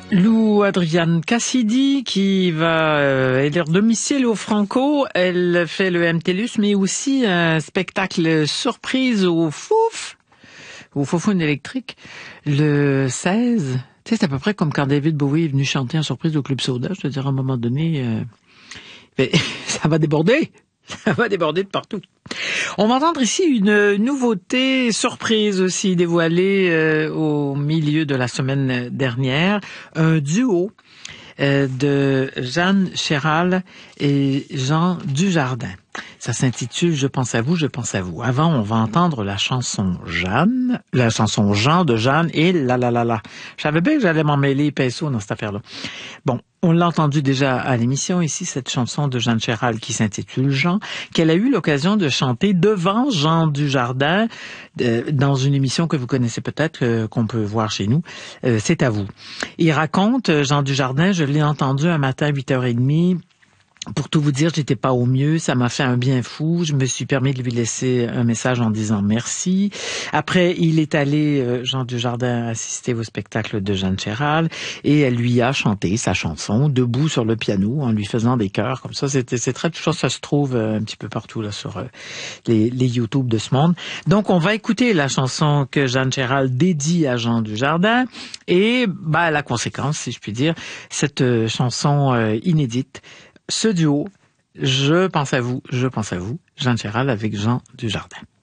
Lou Adrienne Cassidy qui va élire domicile au Franco. Elle fait le MTLUS, mais aussi un spectacle surprise au Foufoune électrique, le 16. Tu sais, c'est à peu près comme quand David Bowie est venu chanter en surprise au Club Soda. Je te dirais, à un moment donné, ça va déborder. Ça va déborder de partout. On va entendre ici une nouveauté surprise aussi dévoilée au milieu de la semaine dernière. Un duo de Jeanne Chéral et Jean Dujardin. Ça s'intitule « Je pense à vous, je pense à vous ». Avant, on va entendre la chanson Jean de Jeanne et la. Je savais bien que j'allais m'en mêler pinceau dans cette affaire-là. Bon, on l'a entendu déjà à l'émission ici, cette chanson de Jeanne Chéral qui s'intitule Jean, qu'elle a eu l'occasion de chanter devant Jean Dujardin dans une émission que vous connaissez peut-être, qu'on peut voir chez nous. C'est à vous. Il raconte, Jean Dujardin, je l'ai entendu un matin à 8h30. Pour tout vous dire, j'étais pas au mieux, ça m'a fait un bien fou. Je me suis permis de lui laisser un message en disant merci. Après, il est allé, Jean Dujardin, assister au spectacle de Jeanne Chéral et elle lui a chanté sa chanson debout sur le piano en lui faisant des chœurs comme ça. C'est très touchant, ça se trouve un petit peu partout là sur les YouTube de ce monde. Donc, on va écouter la chanson que Jeanne Chéral dédie à Jean Dujardin et la conséquence, si je puis dire, cette chanson inédite. Ce duo, je pense à vous, Jeanne Chéral avec Jean Dujardin.